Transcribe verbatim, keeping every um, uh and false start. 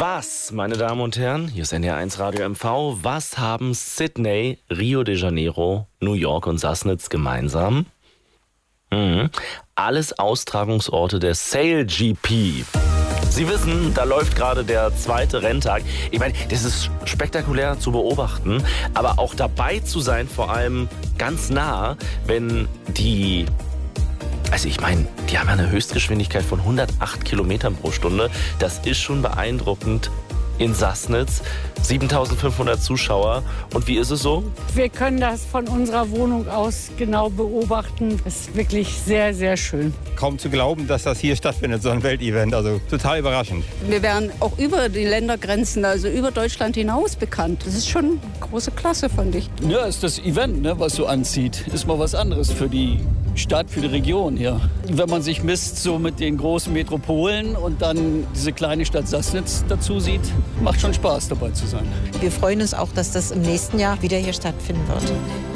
Was, meine Damen und Herren, hier ist N D R eins Radio M V, was haben Sydney, Rio de Janeiro, New York und Sassnitz gemeinsam? Mhm. Alles Austragungsorte der Sail G P. Sie wissen, da läuft gerade der zweite Renntag. Ich meine, das ist spektakulär zu beobachten, aber auch dabei zu sein, vor allem ganz nah, wenn die... Also ich meine, die haben eine Höchstgeschwindigkeit von hundertacht Kilometern pro Stunde. Das ist schon beeindruckend in Sassnitz. siebentausendfünfhundert Zuschauer. Und wie ist es so? Wir können das von unserer Wohnung aus genau beobachten. Das ist wirklich sehr, sehr schön. Kaum zu glauben, dass das hier stattfindet, so ein Weltevent. Also total überraschend. Wir werden auch über die Ländergrenzen, also über Deutschland hinaus bekannt. Das ist schon große Klasse, fand ich. Ja, ist das Event, ne, was so anzieht. Ist mal was anderes für die Stadt, für die Region hier. Wenn man sich misst so mit den großen Metropolen und dann diese kleine Stadt Sassnitz dazu sieht, macht schon Spaß dabei zu sein. Wir freuen uns auch, dass das im nächsten Jahr wieder hier stattfinden wird.